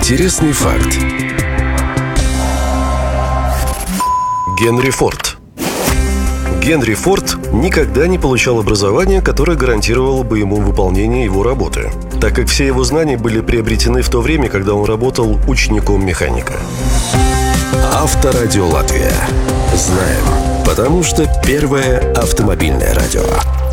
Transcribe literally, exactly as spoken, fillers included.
Интересный факт. Генри Форд. Генри Форд никогда не получал образования, которое гарантировало бы ему выполнение его работы, так как все его знания были приобретены в то время, когда он работал учеником механика. Авторадио Латвия. Знаем, потому что первое автомобильное радио.